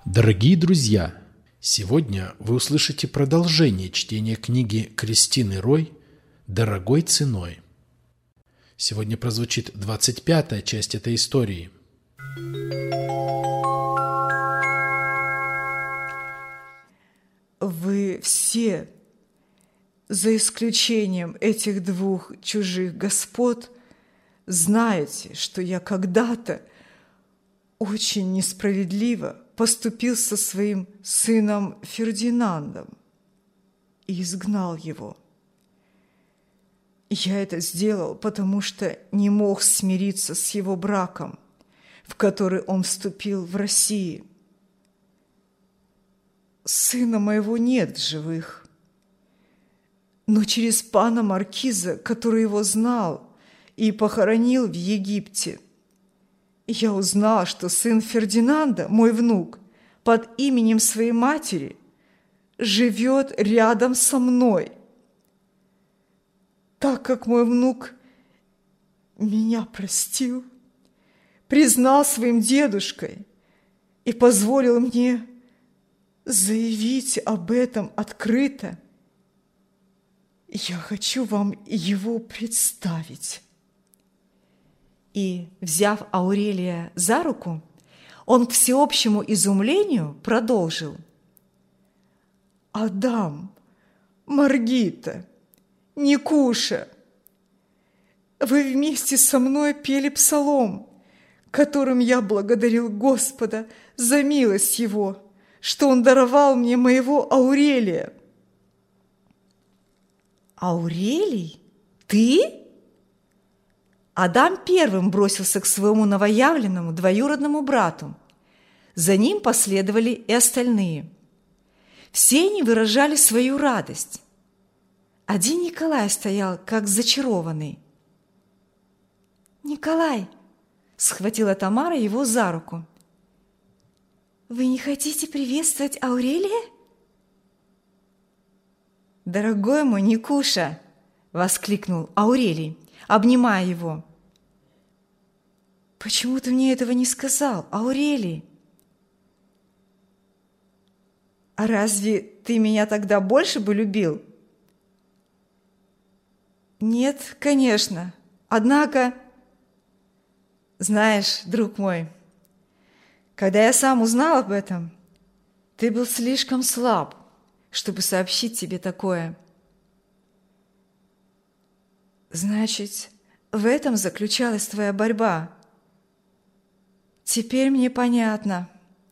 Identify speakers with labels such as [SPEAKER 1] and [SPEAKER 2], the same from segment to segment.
[SPEAKER 1] Дорогие друзья, сегодня вы услышите продолжение чтения книги Кристины Рой «Дорогой ценой». Сегодня прозвучит 25-я часть этой истории.
[SPEAKER 2] Вы все, за исключением этих двух чужих господ, знаете, что я когда-то очень несправедливо поступил со своим сыном Фердинандом и изгнал его. Я это сделал, потому что не мог смириться с его браком, в который он вступил в России. Сына моего нет в живых, но через пана Маркиза, который его знал и похоронил в Египте, я узнал, что сын Фердинанда, мой внук, под именем своей матери, живет рядом со мной. Так как мой внук меня простил, признал своим дедушкой и позволил мне заявить об этом открыто, я хочу вам его представить». И, взяв Аурелия за руку, он к всеобщему изумлению продолжил: «Адам, Маргита, Никуша, вы вместе со мной пели псалом, которым я благодарил Господа за милость Его, что Он даровал мне моего Аурелия». «Аурелий? Ты?» Адам первым бросился к своему новоявленному двоюродному брату. За ним последовали и остальные. Все они выражали свою радость. Один Николай стоял, как зачарованный. «Николай!» – схватила Тамара его за руку. «Вы не хотите приветствовать Аурелия?» «Дорогой мой Никуша!» – воскликнул Аурелий, обнимая его. «Почему ты мне этого не сказал, Аурелий?» «А разве ты меня тогда больше бы любил?» «Нет, конечно. Однако, знаешь, друг мой, когда я сам узнал об этом, ты был слишком слаб, чтобы сообщить тебе такое». «Значит, в этом заключалась твоя борьба. Теперь мне понятно.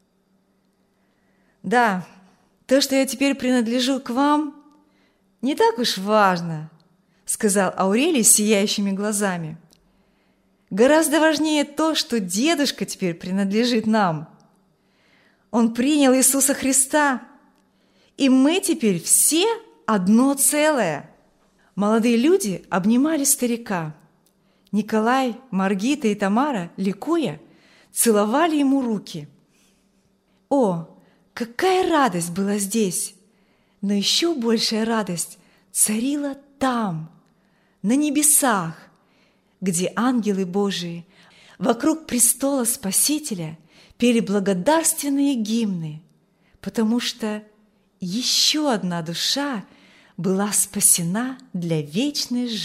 [SPEAKER 2] Да, то, что я теперь принадлежу к вам, не так уж важно», — сказал Аурелий с сияющими глазами. «Гораздо важнее то, что дедушка теперь принадлежит нам. Он принял Иисуса Христа, и мы теперь все одно целое». Молодые люди обнимали старика. Николай, Маргита и Тамара, ликуя, целовали ему руки. О, какая радость была здесь! Но еще большая радость царила там, на небесах, где ангелы Божии вокруг престола Спасителя пели благодарственные гимны, потому что еще одна душа была спасена для вечной жизни.